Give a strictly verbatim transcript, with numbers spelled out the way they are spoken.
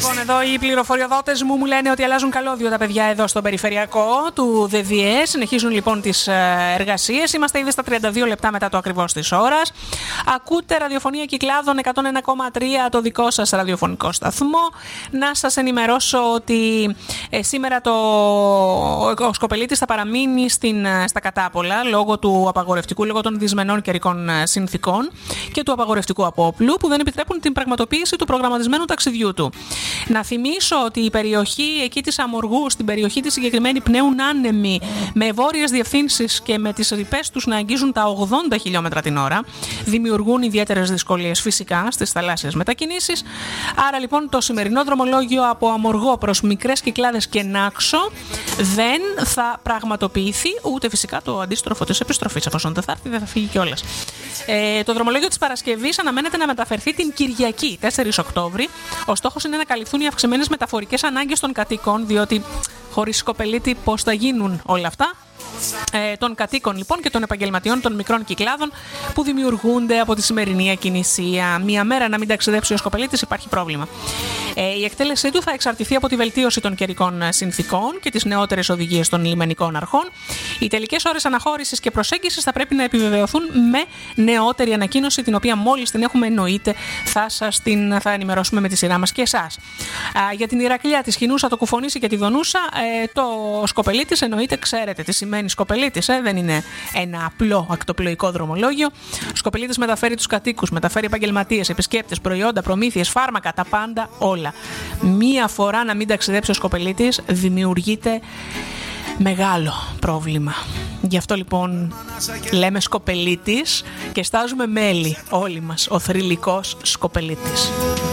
Λοιπόν, εδώ οι πληροφοριοδότες μου μου λένε ότι αλλάζουν καλώδιο τα παιδιά εδώ στο περιφερειακό του ΔΔΕ. Συνεχίζουν λοιπόν τις εργασίες. Είμαστε ήδη στα τριάντα δύο λεπτά μετά το ακριβώς της ώρας. Ακούτε ραδιοφωνία Κυκλάδων εκατόν ένα κόμμα τρία, το δικό σας ραδιοφωνικό σταθμό. Να σας ενημερώσω ότι ε, σήμερα το... ο Σκοπελίτης θα παραμείνει στην, στα κατάπολα λόγω του απαγορευτικού, λόγω των δυσμενών καιρικών συνθήκων και του απαγορευτικού απόπλου που δεν επιτρέπουν την πραγματοποίηση του προγραμματισμένου ταξιδιού του. Να θυμίσω ότι η περιοχή εκεί της Αμοργού, στην περιοχή της συγκεκριμένη, πνέουν άνεμοι με βόρειες διευθύνσεις και με τις ρηπές τους να αγγίζουν τα ογδόντα χιλιόμετρα την ώρα. Δημιουργούν ιδιαίτερες δυσκολίες φυσικά στις θαλάσσιες μετακινήσεις. Άρα λοιπόν το σημερινό δρομολόγιο από Αμοργό προς Μικρές Κυκλάδες και Νάξο δεν θα πραγματοποιηθεί, ούτε φυσικά το αντίστροφο της επιστροφής. Εφόσον δεν θα έρθει, δεν θα φύγει κιόλας. Ε, το δρομολόγιο της Παρασκευής αναμένεται να μεταφερθεί την Κυριακή, τέσσερις Οκτώβρη. Ο στόχος είναι να καλυφθούν οι αυξημένες μεταφορικές ανάγκες των κατοίκων, διότι χωρίς Σκοπελίτη πώς θα γίνουν όλα αυτά. Ε, των κατοίκων λοιπόν και των επαγγελματιών των μικρών κυκλάδων που δημιουργούνται από τη σημερινή ακινησία. Μία μέρα να μην ταξιδέψει ο Σκοπελίτης υπάρχει πρόβλημα. Ε, η εκτέλεσή του θα εξαρτηθεί από τη βελτίωση των καιρικών συνθήκων και τις νεότερες οδηγίες των λιμενικών αρχών. Οι τελικές ώρες αναχώρησης και προσέγγισης θα πρέπει να επιβεβαιωθούν με νεότερη ανακοίνωση, την οποία μόλις την έχουμε εννοείται θα σας την θα ενημερώσουμε με τη σειρά μας και εσάς. Α, για την Ηρακλεία, τη Σχοινούσα, το Κουφονήσι και τη Δονούσα, ε, το Σκοπελίτης εννοείται, ξέρετε τι σημαίνει Σκοπελίτης, ε? Δεν είναι ένα απλό ακτοπλοϊκό δρομολόγιο. Ο Σκοπελίτης μεταφέρει τους κατοίκους, μεταφέρει επαγγελματίες, επισκέπτες, προϊόντα, προμήθειες, φάρμακα, τα πάντα όλα. Μία φορά να μην ταξιδέψει ο Σκοπελίτης δημιουργείται μεγάλο πρόβλημα. Γι' αυτό λοιπόν λέμε Σκοπελίτης και στάζουμε μέλη όλοι μας, ο θρυλικός Σκοπελίτης.